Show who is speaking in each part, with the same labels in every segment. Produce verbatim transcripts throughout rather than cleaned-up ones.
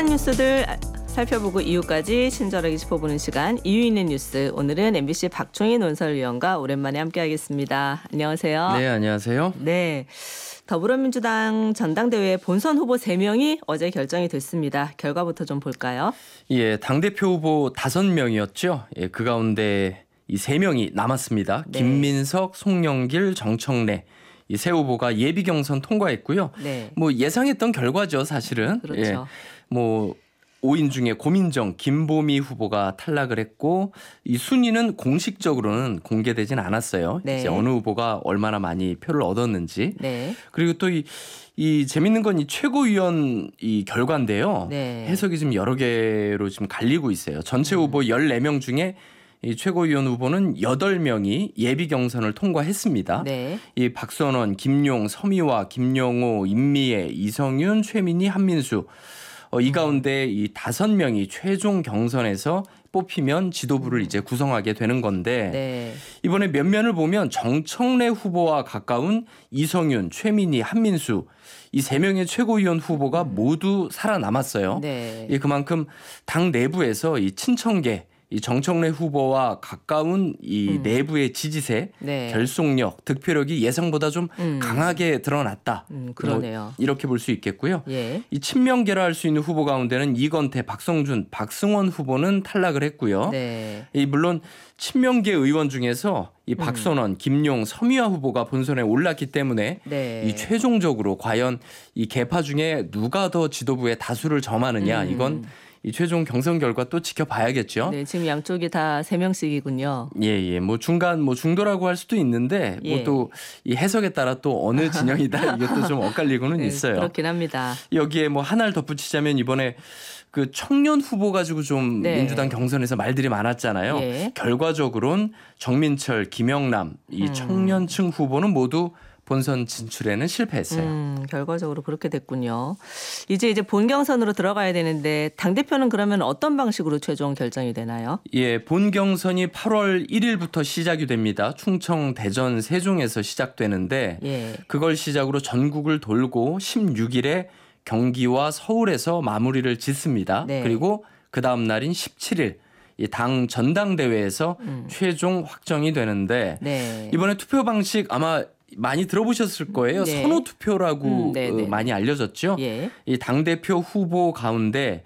Speaker 1: 핫한 뉴스들 살펴보고 이유까지 친절하게 짚어보는 시간 이유 있는 뉴스. 오늘은 엠비씨 박종희 논설위원과 오랜만에 함께하겠습니다. 안녕하세요.
Speaker 2: 네, 안녕하세요.
Speaker 1: 네, 더불어민주당 전당대회 본선 후보 세 명이 어제 결정이 됐습니다. 결과부터 좀 볼까요?
Speaker 2: 예, 당대표 후보 다섯 명이었죠. 예, 그 가운데 이 세 명이 남았습니다.
Speaker 1: 네.
Speaker 2: 김민석, 송영길, 정청래. 이 세 후보가 예비 경선 통과했고요.
Speaker 1: 네.
Speaker 2: 뭐 예상했던 결과죠, 사실은.
Speaker 1: 그렇죠.
Speaker 2: 예, 뭐 오 인 중에 고민정, 김보미 후보가 탈락을 했고 이 순위는 공식적으로는 공개되진 않았어요.
Speaker 1: 네.
Speaker 2: 이제 어느 후보가 얼마나 많이 표를 얻었는지.
Speaker 1: 네.
Speaker 2: 그리고 또 이 이 재밌는 건 이 최고위원 이 결과인데요.
Speaker 1: 네.
Speaker 2: 해석이 지금 여러 개로 지금 갈리고 있어요. 전체 후보 열네 명 중에 이 최고위원 후보는 여덟 명이 예비 경선을 통과했습니다.
Speaker 1: 네.
Speaker 2: 이 박선원, 김용, 서미화, 김영호, 임미애, 이성윤, 최민희, 한민수. 어, 이 가운데 이 다섯 명이 최종 경선에서 뽑히면 지도부를 이제 구성하게 되는 건데
Speaker 1: 네.
Speaker 2: 이번에 면면을 보면 정청래 후보와 가까운 이성윤, 최민희, 한민수 이 세 명의 최고위원 후보가 모두 살아남았어요.
Speaker 1: 네.
Speaker 2: 예, 그만큼 당 내부에서 이 친청계 이 정청래 후보와 가까운 이
Speaker 1: 음.
Speaker 2: 내부의 지지세,
Speaker 1: 네.
Speaker 2: 결속력, 득표력이 예상보다 좀
Speaker 1: 음.
Speaker 2: 강하게 드러났다.
Speaker 1: 음, 그러네요.
Speaker 2: 뭐 이렇게 볼 수 있겠고요.
Speaker 1: 예.
Speaker 2: 이 친명계라 할 수 있는 후보 가운데는 이건태, 박성준, 박승원 후보는 탈락을 했고요.
Speaker 1: 네.
Speaker 2: 이 물론 친명계 의원 중에서 이 박선원, 김용, 서미화 후보가 본선에 올랐기 때문에
Speaker 1: 네.
Speaker 2: 이 최종적으로 과연 이 계파 중에 누가 더 지도부에 다수를 점하느냐
Speaker 1: 음.
Speaker 2: 이건 이 최종 경선 결과 또 지켜봐야겠죠.
Speaker 1: 네, 지금 양쪽이 다 세 명씩이군요.
Speaker 2: 예, 예. 뭐 중간 뭐 중도라고 할 수도 있는데
Speaker 1: 예.
Speaker 2: 뭐 또 이 해석에 따라 또 어느 진영이다 이것도 좀 엇갈리고는
Speaker 1: 네,
Speaker 2: 있어요.
Speaker 1: 그렇긴 합니다.
Speaker 2: 여기에 뭐 하나를 덧붙이자면 이번에 그 청년 후보 가지고 좀
Speaker 1: 네.
Speaker 2: 민주당 경선에서 말들이 많았잖아요.
Speaker 1: 예.
Speaker 2: 결과적으로는 정민철, 김영남 이
Speaker 1: 음.
Speaker 2: 청년층 후보는 모두 본선 진출에는 실패했어요.
Speaker 1: 음, 결과적으로 그렇게 됐군요. 이제 이제 본 경선으로 들어가야 되는데 당대표는 그러면 어떤 방식으로 최종 결정이 되나요?
Speaker 2: 예, 본 경선이 팔월 일일부터 시작이 됩니다. 충청, 대전, 세종에서 시작되는데
Speaker 1: 예.
Speaker 2: 그걸 시작으로 전국을 돌고 십육일에 경기와 서울에서 마무리를 짓습니다.
Speaker 1: 네.
Speaker 2: 그리고 그 다음 날인 십칠일 이 당 전당대회에서
Speaker 1: 음.
Speaker 2: 최종 확정이 되는데
Speaker 1: 네.
Speaker 2: 이번에 투표 방식 아마 많이 들어보셨을 거예요.
Speaker 1: 네.
Speaker 2: 선호 투표라고
Speaker 1: 음, 네, 네,
Speaker 2: 어, 많이 알려졌죠.
Speaker 1: 예.
Speaker 2: 이 당대표 후보 가운데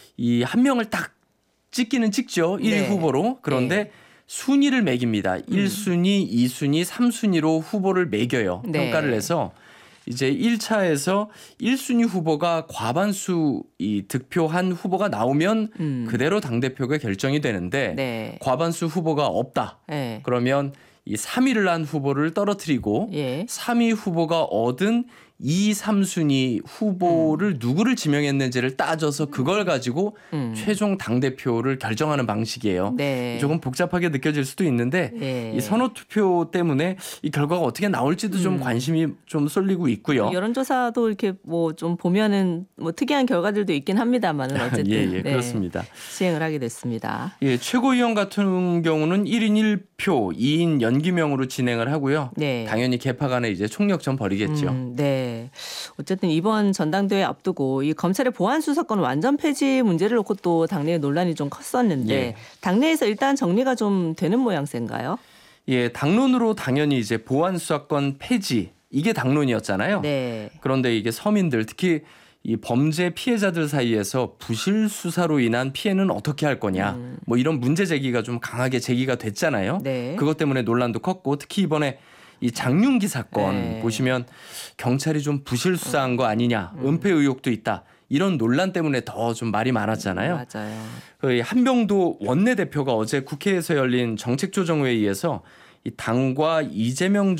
Speaker 2: 이 한 명을 딱 찍기는 찍죠. 일 위
Speaker 1: 네.
Speaker 2: 후보로. 그런데
Speaker 1: 네.
Speaker 2: 순위를 매깁니다. 일 순위, 이 순위, 삼 순위로 후보를 매겨요.
Speaker 1: 네.
Speaker 2: 평가를 해서 이제 일 차에서 일 순위 후보가 과반수 이 득표한 후보가 나오면
Speaker 1: 음.
Speaker 2: 그대로 당대표가 결정이 되는데
Speaker 1: 네.
Speaker 2: 과반수 후보가 없다.
Speaker 1: 예.
Speaker 2: 그러면 이 삼 위를 한 후보를 떨어뜨리고
Speaker 1: 예.
Speaker 2: 삼 위 후보가 얻은 이, 삼 순위 후보를 음. 누구를 지명했는지를 따져서 그걸 가지고
Speaker 1: 음.
Speaker 2: 최종 당대표를 결정하는 방식이에요.
Speaker 1: 네.
Speaker 2: 조금 복잡하게 느껴질 수도 있는데
Speaker 1: 예.
Speaker 2: 이 선호투표 때문에 이 결과가 어떻게 나올지도 좀
Speaker 1: 음.
Speaker 2: 관심이 좀 쏠리고 있고요.
Speaker 1: 여론조사도 이렇게 뭐 좀 보면은 뭐 특이한 결과들도 있긴 합니다만은 어쨌든
Speaker 2: 예, 예,
Speaker 1: 네.
Speaker 2: 그렇습니다.
Speaker 1: 시행을 하게 됐습니다.
Speaker 2: 예, 최고위원 같은 경우는 일 인 일 표, 이 인 연기명으로 진행을 하고요.
Speaker 1: 네.
Speaker 2: 당연히 개파 간에 이제 총력전 벌이겠죠.
Speaker 1: 음, 네. 어쨌든 이번 전당대회 앞두고 이 검찰의 보안 수사권 완전 폐지 문제를 놓고 또 당내에 논란이 좀 컸었는데
Speaker 2: 예.
Speaker 1: 당내에서 일단 정리가 좀 되는 모양새인가요?
Speaker 2: 예, 당론으로 당연히 이제 보안 수사권 폐지 이게 당론이었잖아요.
Speaker 1: 네.
Speaker 2: 그런데 이게 서민들 특히 이 범죄 피해자들 사이에서 부실 수사로 인한 피해는 어떻게 할 거냐.
Speaker 1: 음.
Speaker 2: 뭐 이런 문제 제기가 좀 강하게 제기가 됐잖아요.
Speaker 1: 네.
Speaker 2: 그것 때문에 논란도 컸고 특히 이번에 이 장윤기 사건
Speaker 1: 네.
Speaker 2: 보시면 경찰이 좀 부실 수사한 거 아니냐.
Speaker 1: 음.
Speaker 2: 은폐 의혹도 있다. 이런 논란 때문에 더 좀 말이 많았잖아요.
Speaker 1: 맞아요.
Speaker 2: 그 한병도 원내대표가 어제 국회에서 열린 정책조정회의에서 이 당과 이재명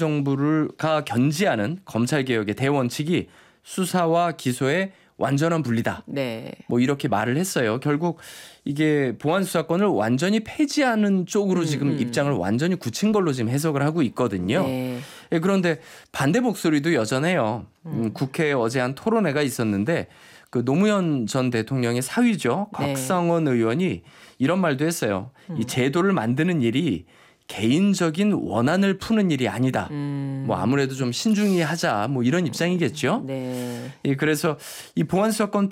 Speaker 2: 정부가 견지하는 검찰개혁의 대원칙이 수사와 기소의 완전한 분리다.
Speaker 1: 네.
Speaker 2: 뭐 이렇게 말을 했어요. 결국 이게 보안 수사권을 완전히 폐지하는 쪽으로
Speaker 1: 음,
Speaker 2: 지금
Speaker 1: 음.
Speaker 2: 입장을 완전히 굳힌 걸로 지금 해석을 하고 있거든요.
Speaker 1: 네.
Speaker 2: 예, 그런데 반대 목소리도 여전해요. 음, 국회에 어제 한 토론회가 있었는데 그 노무현 전 대통령의 사위죠.
Speaker 1: 네.
Speaker 2: 곽상원 의원이 이런 말도 했어요. 이 제도를 만드는 일이 개인적인 원한을 푸는 일이 아니다.
Speaker 1: 음.
Speaker 2: 뭐 아무래도 좀 신중히 하자 뭐 이런 입장이겠죠.
Speaker 1: 네.
Speaker 2: 예, 그래서 이 보안 수사권